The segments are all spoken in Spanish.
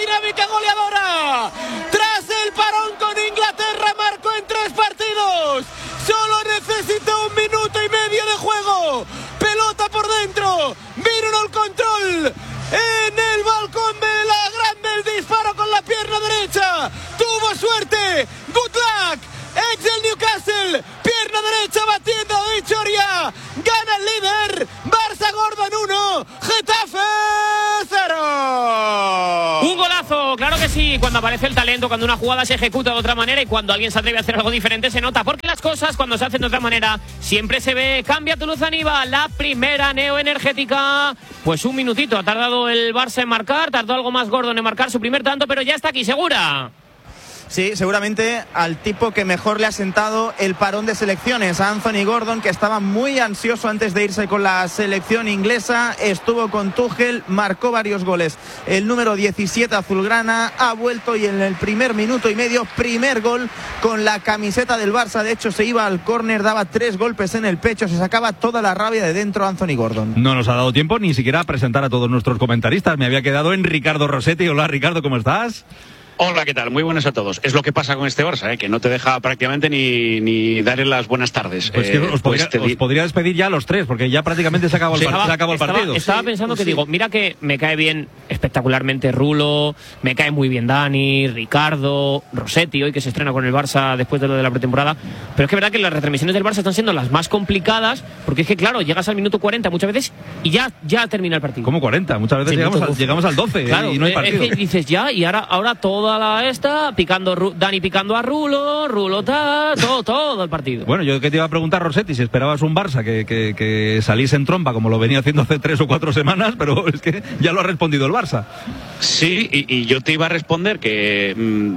dinámica goleadora. Tras el parón con Inglaterra, marcó en 3 partidos. Solo necesita 1 minuto y medio de juego. Pelota por dentro. Vino el control. En el balcón de la grande, el disparo con la pierna derecha. Tuvo suerte. Good luck. Ex del Newcastle. Pierna derecha batiendo a Vichoria. Gana el líder. Barça Gordon 1. Getafe 0. Un golazo, claro que sí. Cuando aparece el talento, cuando una jugada se ejecuta de otra manera y cuando alguien se atreve a hacer algo diferente se nota. Porque las cosas cuando se hacen de otra manera siempre se ve. Cambia Toulouse Aníbal. La primera neoenergética. Pues 1 minutito ha tardado el Barça en marcar. Tardó algo más Gordon en marcar su primer tanto, pero ya está aquí, segura. Sí, seguramente al tipo que mejor le ha sentado el parón de selecciones, a Anthony Gordon, que estaba muy ansioso antes de irse con la selección inglesa. Estuvo con Tuchel, marcó varios goles. El número 17 azulgrana ha vuelto y en el primer minuto y medio, primer gol con la camiseta del Barça. De hecho, se iba al córner, daba 3 golpes en el pecho, se sacaba toda la rabia de dentro Anthony Gordon. No nos ha dado tiempo ni siquiera a presentar a todos nuestros comentaristas. Me había quedado en Ricardo Rossetti. Hola, Ricardo, ¿cómo estás? Hola, ¿qué tal? Muy buenas a todos. Es lo que pasa con este Barça, que no te deja prácticamente ni darle las buenas tardes. Pues que os podría despedir ya a los 3, porque ya prácticamente se acabó el partido. Estaba pensando que digo, mira que me cae bien espectacularmente Rulo, me cae muy bien Dani, Ricardo, Rossetti, hoy que se estrena con el Barça después de lo de la pretemporada, pero es que es verdad que las retransmisiones del Barça están siendo las más complicadas, porque es que claro, llegas al minuto 40 muchas veces y ya termina el partido. ¿Cómo 40? Muchas veces llegamos al 12, claro, y no hay partido. Es que dices ya, y ahora toda la Dani picando a Rulo todo el partido. Bueno, yo que te iba a preguntar, Rossetti, si esperabas un Barça que saliese en trompa como lo venía haciendo hace 3 o 4 semanas, pero es que ya lo ha respondido el Barça. Sí, y yo te iba a responder que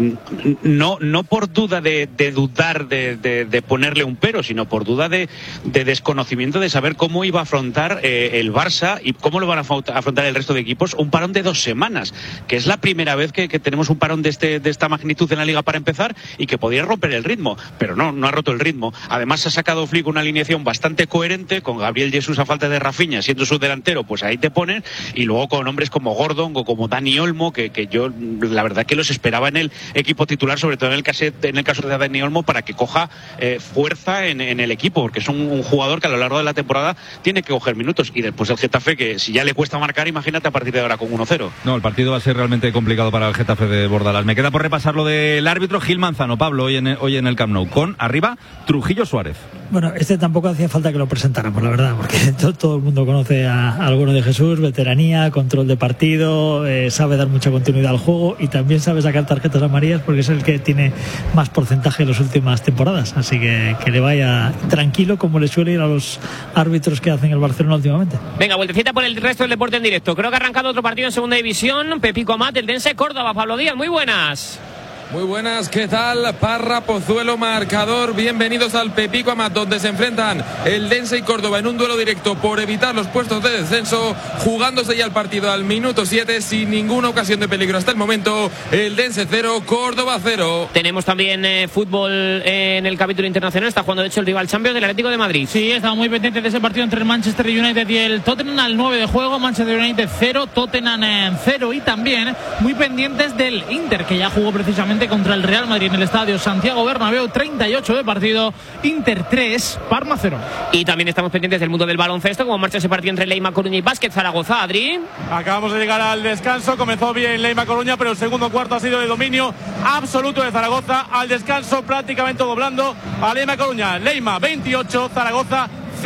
no por duda de dudar de ponerle un pero, sino por duda de desconocimiento de saber cómo iba a afrontar el Barça y cómo lo van a afrontar el resto de equipos un parón de 2 semanas, que es la primera vez que tenemos un parón de esta magnitud en la Liga para empezar y que podría romper el ritmo, pero no ha roto el ritmo. Además ha sacado Flick una alineación bastante coherente, con Gabriel Jesús a falta de Rafinha siendo su delantero, pues ahí te ponen, y luego con hombres como Gordon o como Dani Olmo, que yo la verdad que los esperaba en el equipo titular, sobre todo en el caso de Dani Olmo, para que coja fuerza en el equipo, porque es un jugador que a lo largo de la temporada tiene que coger minutos, y después el Getafe, que si ya le cuesta marcar, imagínate a partir de ahora con 1-0. No, el partido va a ser realmente complicado para el Getafe de Bordalas. Me queda por repasar lo del árbitro Gil Manzano, Pablo, hoy en el Camp Nou, con arriba Trujillo Suárez. Bueno, tampoco hacía falta que lo presentáramos, la verdad, porque todo el mundo conoce al bueno de Jesús, veteranía, control de partido, sabe dar mucha continuidad al juego y también sabe sacar tarjetas amarillas, porque es el que tiene más porcentaje en las últimas temporadas, así que le vaya tranquilo, como le suele ir a los árbitros que hacen el Barcelona últimamente. Venga, vueltecita por el resto del deporte en directo. Creo que ha arrancado otro partido en segunda división. Pepico Amat, el Dense Córdoba. Pablo Díaz, muy buenas. Muy buenas, ¿qué tal? Parra, Pozuelo, marcador. Bienvenidos al Pepico Amat, donde se enfrentan el Dense y Córdoba en un duelo directo por evitar los puestos de descenso, jugándose ya el partido al minuto 7 sin ninguna ocasión de peligro hasta el momento. El Dense 0, Córdoba 0. Tenemos también fútbol en el capítulo internacional. Está jugando de hecho el rival Champions del Atlético de Madrid. Sí, estamos muy pendientes de ese partido entre el Manchester United y el Tottenham al 9 de juego. Manchester United 0, Tottenham 0, y también muy pendientes del Inter, que ya jugó precisamente contra el Real Madrid en el estadio Santiago Bernabéu. 38 de partido, Inter 3, Parma 0. Y también estamos pendientes del mundo del baloncesto, como marcha ese partido entre Leima Coruña y Básquet Zaragoza. Adri, acabamos de llegar al descanso. Comenzó bien Leima Coruña, pero el segundo cuarto ha sido de dominio absoluto de Zaragoza. Al descanso prácticamente doblando a Leima Coruña. Leima 28, Zaragoza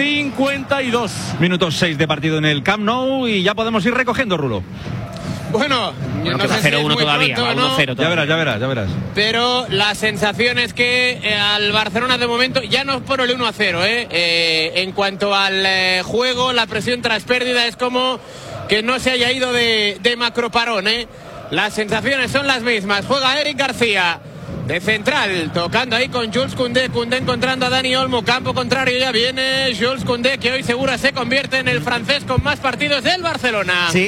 52. Minutos 6 de partido en el Camp Nou y ya podemos ir recogiendo, Rulo. Bueno, no sé si es muy todavía, pronto, ¿no? 1-0 todavía. Ya verás. Pero la sensación es que al Barcelona de momento ya no es por el 1-0, en cuanto al juego, la presión tras pérdida es como que no se haya ido de macroparón, Las sensaciones son las mismas. Juega Eric García de central, tocando ahí con Jules Koundé encontrando a Dani Olmo, campo contrario, ya viene Jules Koundé, que hoy seguro se convierte en el francés con más partidos del Barcelona. Sí,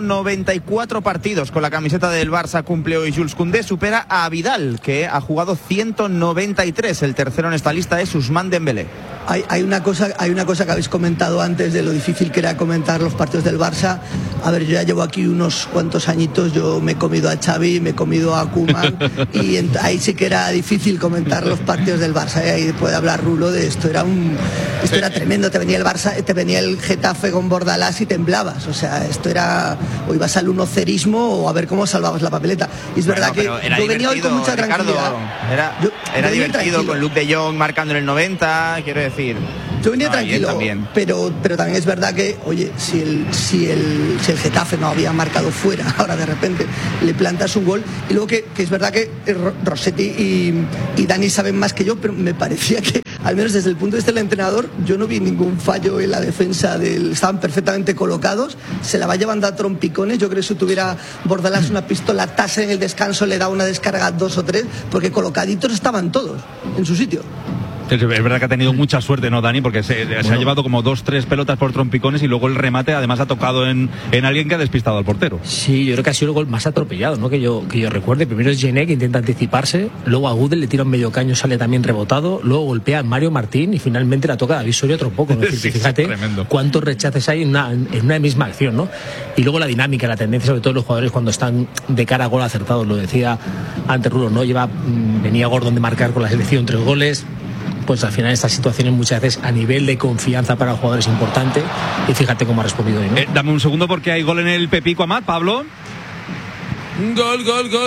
194 partidos con la camiseta del Barça cumple hoy Jules Koundé, supera a Vidal, que ha jugado 193, el tercero en esta lista es Ousmane Dembélé. Hay una cosa que habéis comentado antes de lo difícil que era comentar los partidos del Barça. A ver, yo ya llevo aquí unos cuantos añitos, yo me he comido a Xavi, me he comido a Koeman y ahí sí que era difícil comentar los partidos del Barça. Ahí puede hablar Rulo de esto, era tremendo. Te venía el Barça, te venía el Getafe con Bordalás y temblabas. O sea, esto era, o ibas al 1-0ismo o a ver cómo salvabas la papeleta. Y es verdad que yo venía hoy con mucha tranquilidad. Era divertido con Luke de Jong marcando en el 90, quiero decir. Yo venía tranquilo, pero también es verdad que, oye, si el Getafe no había marcado fuera, ahora de repente le plantas un gol, y luego que es verdad que Rossetti y Dani saben más que yo, pero me parecía que, al menos desde el punto de vista del entrenador, yo no vi ningún fallo en la defensa estaban perfectamente colocados, se la va llevando a trompicones. Yo creo que si tuviera Bordalás una pistola tasa en el descanso, le da una descarga 2 o 3, porque colocaditos estaban todos en su sitio. Es verdad que ha tenido mucha suerte, ¿no, Dani? Porque se ha llevado como 2-3 pelotas por trompicones y luego el remate además ha tocado en alguien que ha despistado al portero. Sí, yo creo que ha sido el gol más atropellado, ¿no? Que yo recuerde. Primero es Gené, que intenta anticiparse, luego a Gudel le tira un medio caño, sale también rebotado, luego golpea a Mario Martín y finalmente la toca a David Soria otro poco, ¿no? Sí, fíjate cuántos rechaces hay en una misma acción, ¿no? Y luego la dinámica, la tendencia, sobre todo los jugadores cuando están de cara a gol acertados, lo decía antes Rulo, ¿no? Venía Gordon de marcar con la selección 3 goles. Pues al final estas situaciones muchas veces a nivel de confianza para el jugador es importante, y fíjate cómo ha respondido hoy, ¿no? Dame un segundo porque hay gol en el Pepico Amat, Pablo. Gol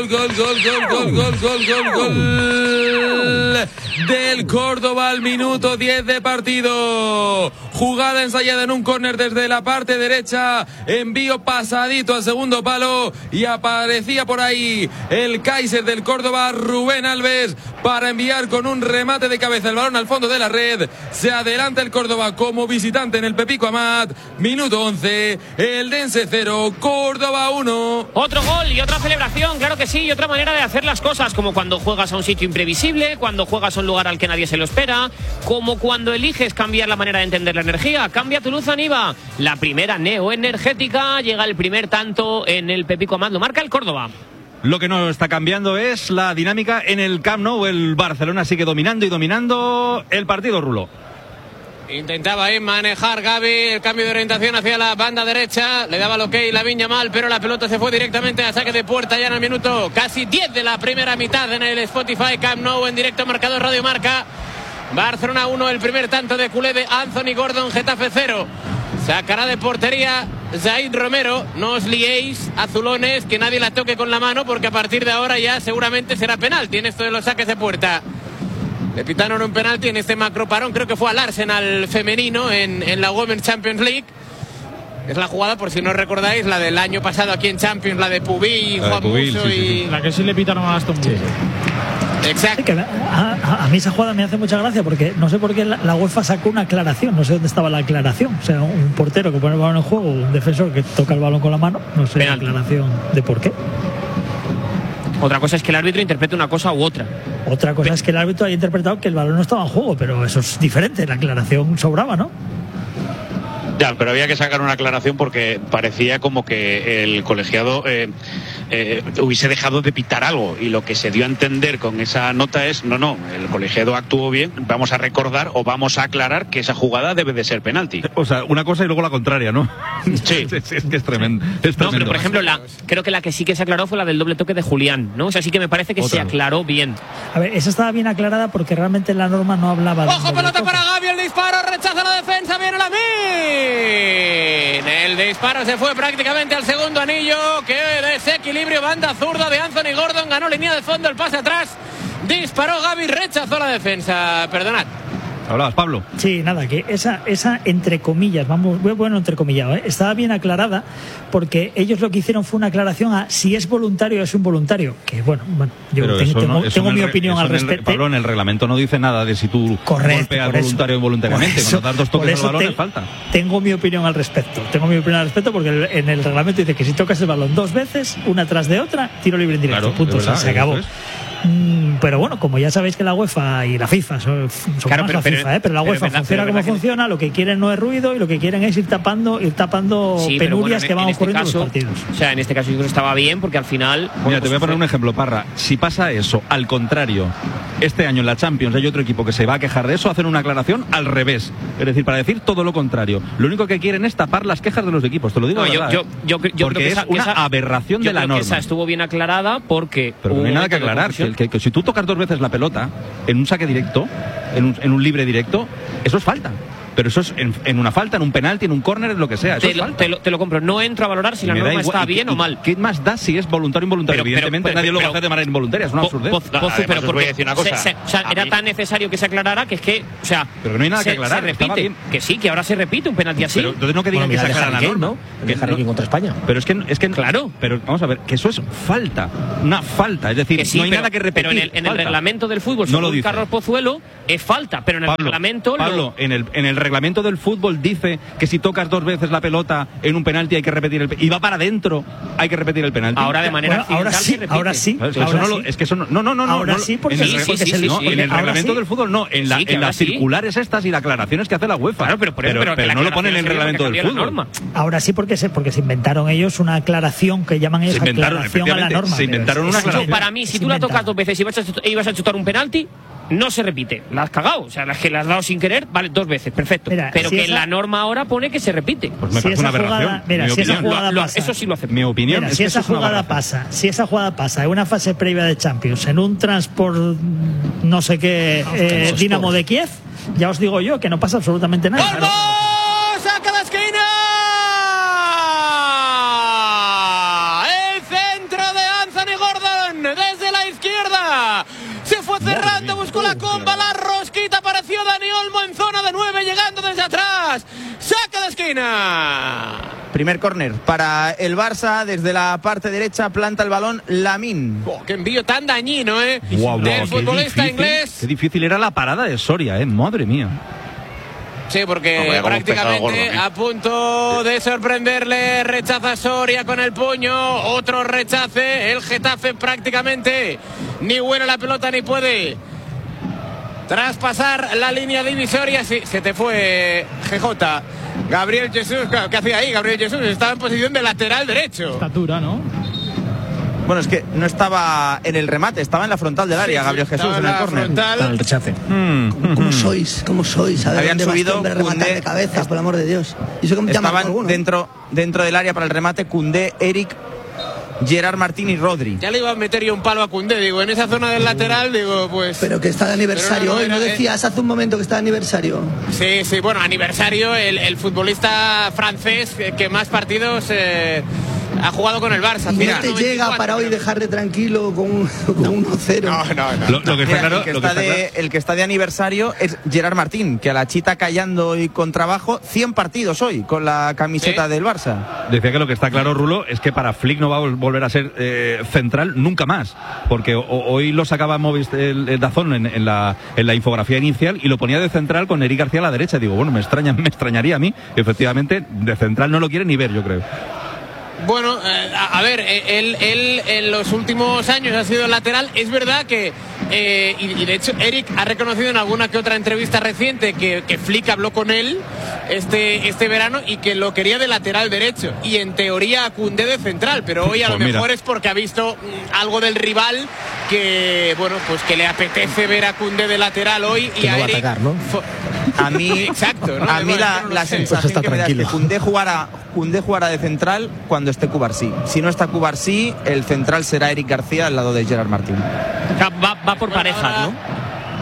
del Córdoba al minuto 10 de partido. Jugada ensayada en un córner desde la parte derecha, envío pasadito al segundo palo y aparecía por ahí el Kaiser del Córdoba, Rubén Alves, para enviar con un remate de cabeza el balón al fondo de la red. Se adelanta el Córdoba como visitante en el Pepico Amat. Minuto 11, el Dense 0, Córdoba 1. Otro gol y otra celebración, claro que sí, y otra manera de hacer las cosas, como cuando juegas a un sitio imprevisible, cuando juegas a un lugar al que nadie se lo espera, como cuando eliges cambiar la manera de entender la energía. Cambia tu luz Aniva, la primera neoenergética. Llega el primer tanto en el Pepico Amat, lo marca el Córdoba. Lo que no está cambiando es la dinámica en el Camp Nou. El Barcelona sigue dominando el partido, Rulo. Intentaba manejar Gavi, el cambio de orientación hacia la banda derecha, le daba el ok Lamine Yamal, pero la pelota se fue directamente a saque de puerta ya en el minuto casi 10 de la primera mitad en el Spotify Camp Nou, en directo marcador Radio Marca. Barcelona 1, el primer tanto de culé de Anthony Gordon, Getafe 0. Sacará de portería Zaid Romero. No os liéis, azulones, que nadie la toque con la mano, porque a partir de ahora ya seguramente será penalti en esto de los saques de puerta. Le pitaron un penalti en este macroparón, creo que fue al Arsenal femenino en la Women's Champions League. Es la jugada, por si no recordáis, la del año pasado aquí en Champions, la de Pubil, Juan Musso y... La que sí le pitaron a Aston Villa. Exacto. Sí, a mí esa jugada me hace mucha gracia porque no sé por qué la UEFA sacó una aclaración, no sé dónde estaba la aclaración. O sea, un portero que pone el balón en juego, un defensor que toca el balón con la mano, no sé la aclaración de por qué. Otra cosa es que el árbitro interprete una cosa u otra. Otra cosa es que el árbitro haya interpretado que el balón no estaba en juego, pero eso es diferente, la aclaración sobraba, ¿no? Ya, pero había que sacar una aclaración porque parecía como que el colegiado hubiese dejado de pitar algo, y lo que se dio a entender con esa nota es no, el colegiado actuó bien, vamos a recordar o vamos a aclarar que esa jugada debe de ser penalti. O sea, una cosa y luego la contraria, ¿no? Sí. Es que es tremendo. No, pero por ejemplo, creo que la que sí que se aclaró fue la del doble toque de Julián, ¿no? O sea, sí que me parece que se aclaró bien. A ver, esa estaba bien aclarada porque realmente la norma no hablaba de... ¡Ojo, pelota para Gavi! El disparo, rechaza la defensa, viene Lamine. El disparo se fue prácticamente al segundo anillo. ¡Qué desequilibrio! Banda zurda de Anthony Gordon, ganó línea de fondo, el pase atrás, disparó Gavi, rechazó la defensa. Perdonad. Hablabas, Pablo. Sí, nada, que esa entre comillas, bueno, entre comillas, estaba bien aclarada porque ellos lo que hicieron fue una aclaración a si es voluntario o es involuntario. Que bueno, yo tengo mi opinión al respecto. Pablo, en el reglamento no dice nada de si tú golpeas voluntario o involuntariamente. Cuando das 2 toques al balón es falta. Tengo mi opinión al respecto. Porque en el reglamento dice que si tocas el balón 2 veces, una tras de otra, tiro libre en directo. Claro, punto. Verdad, se acabó. Pero bueno, como ya sabéis que la UEFA y la FIFA son Claro, más la FIFA, pero la UEFA funciona como funciona, lo que quieren no es ruido y lo que quieren es ir tapando penurias que van ocurriendo en los partidos. O sea, en este caso yo creo que estaba bien porque al final... Mira, te voy a poner un ejemplo, Parra. Si pasa eso, al contrario, este año en la Champions hay otro equipo que se va a quejar de eso, hacen una aclaración al revés. Es decir, para decir todo lo contrario. Lo único que quieren es tapar las quejas de los equipos, te lo digo de verdad. Yo porque creo es una aberración de la norma. Esa estuvo bien aclarada porque... Pero no hay nada que aclarar, que si tú tocas 2 veces la pelota en un saque directo, en un libre directo, eso es falta. Pero eso es en una falta, en un penalti, en un córner, en lo que sea. Te lo compro. No entro a valorar si la norma está bien o mal. ¿Qué más da si es voluntario o involuntario? Evidentemente nadie lo va a hacer de manera involuntaria, es una absurdez. Pero os voy a decir una cosa. Era tan necesario que se aclarara que es que, o sea, pero no hay nada que aclarar. Se repite. Que sí, que ahora se repite un penalti así. Pero entonces no que digan que se aclara la norma, ¿no? Que Harry Kane contra España. Pero es que claro. Pero vamos a ver, que eso es falta, una falta. Es decir, no hay nada que repetir. Pero en el reglamento del fútbol, según Carlos Pozuelo, es falta. Pero en el reglamento. Pablo, en el reglamento del fútbol dice que si tocas 2 veces la pelota en un penalti hay que repetir y va para adentro, hay que repetir el penalti. Ahora de manera ahora sí. Es que eso no. Ahora sí, porque en el reglamento del fútbol no, en las circulares estas y las aclaraciones que hace la UEFA. Claro, pero no lo ponen en el reglamento del fútbol. Ahora sí, porque se inventaron ellos una aclaración que llaman ellos aclaración a la norma. Se inventaron una aclaración. Para mí, si tú la tocas 2 veces y vas a chutar un penalti, no se repite. La has cagado, o sea, las que la has dado sin querer, vale, 2 veces, perfecto. Mira, pero si que en la norma ahora pone que se repite. Pues me parece una aberración. Mira, si esa jugada pasa, eso sí lo acepto. Mi opinión mira, es si que esa jugada pasa en una fase previa de Champions, en un transport no sé qué Dinamo de Kiev, ya os digo yo que no pasa absolutamente nada. ¡Gol! ¡Saca la esquina! El centro de Anthony Gordon desde la izquierda. Se fue cerrando, buscó la comba, la rosquita, apareció Dani Olmo en zona de 9, llegando desde atrás. ¡Saca de esquina! Primer córner para el Barça, desde la parte derecha planta el balón Lamine. ¡Qué envío tan dañino, Wow, del futbolista inglés! Qué difícil era la parada de Soria, madre mía. Sí, porque prácticamente a punto de sorprenderle, rechaza Soria con el puño, otro rechace, el Getafe prácticamente ni huele la pelota ni puede traspasar la línea divisoria. Sí, se te fue GJ. Gabriel Jesús, ¿qué hacía ahí? Gabriel Jesús estaba en posición de lateral derecho. Estatura, ¿no? Bueno, es que no estaba en el remate, estaba en la frontal del área, Gabriel Jesús, en el córner. En el rechace. ¿Cómo sois? Habían subido rematar de cabeza, por el amor de Dios. ¿Y eso estaban dentro del área para el remate Koundé, Eric, Gerard Martín y Rodri. Ya le iba a meter yo un palo a Koundé, digo, en esa zona del lateral, digo, pues... Pero que está de aniversario hoy, ¿no decías hace un momento que está de aniversario? Sí, bueno, aniversario, el futbolista francés que más partidos... ha jugado con el Barça. Y no te llega para hoy dejarle tranquilo con 1-0. No. Lo que está claro, el que está de aniversario es Gerard Martín, que a la chita callando y con trabajo 100 partidos hoy con la camiseta del Barça. Decía que lo que está claro, Rulo, es que para Flick no va a volver a ser central nunca más, porque hoy lo sacaba Movistar el Dazón en la infografía inicial y lo ponía de central con Eric García a la derecha. Digo, bueno, me extrañaría a mí. Efectivamente, de central no lo quiere ni ver, yo creo. Bueno, a ver, él en los últimos años ha sido lateral. Es verdad que, y de hecho Eric ha reconocido en alguna que otra entrevista reciente que Flick habló con él este verano y que lo quería de lateral derecho. Y en teoría a Koundé de central, pero hoy a lo mejor es porque ha visto algo del rival que, bueno, pues que le apetece ver a Koundé de lateral hoy y a Eric. Atacar, ¿no? A mí, exacto, ¿no? A mí la sensación pues que me da es que Koundé jugará de central cuando esté Cubarsí. Si no está Cubarsí, el central será Eric García al lado de Gerard Martín. Va por parejas, ¿no?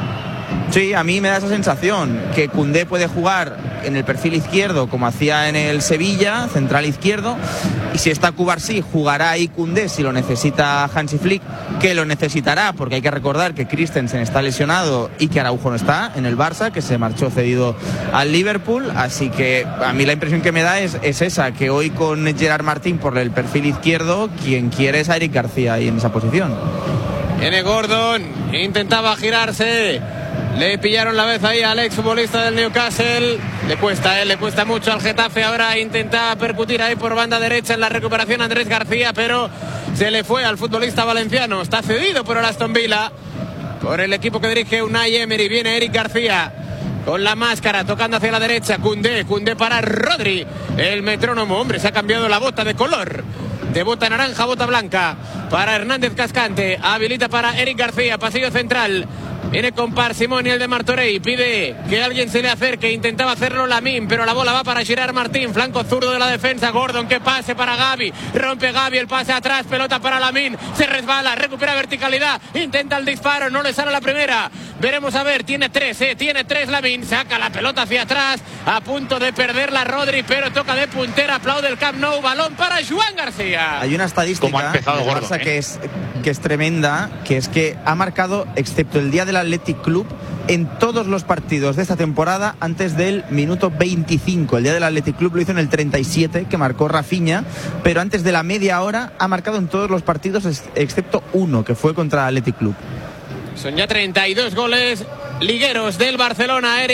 Sí, a mí me da esa sensación que Koundé puede jugar en el perfil izquierdo como hacía en el Sevilla, central izquierdo, y si está Cubarsí jugará ahí Koundé si lo necesita Hansi Flick, que lo necesitará porque hay que recordar que Christensen está lesionado y que Araujo no está en el Barça, que se marchó cedido al Liverpool, así que a mí la impresión que me da es esa, que hoy con Gerard Martín por el perfil izquierdo, quien quiere es a Eric García ahí en esa posición. Viene Gordon, intentaba girarse Le pillaron la vez ahí al exfutbolista del Newcastle. Le cuesta mucho al Getafe. Ahora intenta percutir ahí por banda derecha en la recuperación Andrés García, pero se le fue al futbolista valenciano. Está cedido por el Aston Villa, por el equipo que dirige Unai Emery. Viene Eric García con la máscara, tocando hacia la derecha. Koundé para Rodri. El metrónomo, hombre, se ha cambiado la bota de color. De bota naranja a bota blanca para Hernández Cascante. Habilita para Eric García, pasillo central. Viene con parsimonia el de Martorell. Pide que alguien se le acerque. Intentaba hacerlo Lamine, pero la bola va para Gerard Martín. Flanco zurdo de la defensa. Gordon, que pase para Gavi. Rompe Gavi, el pase atrás. Pelota para Lamine. Se resbala, recupera verticalidad. Intenta el disparo, no le sale la primera. Veremos a ver, tiene tres Lamine. Saca la pelota hacia atrás. A punto de perderla Rodri, pero toca de puntera. Aplaude el Camp Nou. Balón para Joan García. Hay una estadística del Barça que es tremenda, que es que ha marcado, excepto el día del Athletic Club, en todos los partidos de esta temporada antes del minuto 25. El día del Athletic Club lo hizo en el 37, que marcó Rafinha, pero antes de la media hora ha marcado en todos los partidos excepto uno, que fue contra el Athletic Club. Son ya 32 goles ligueros del Barcelona.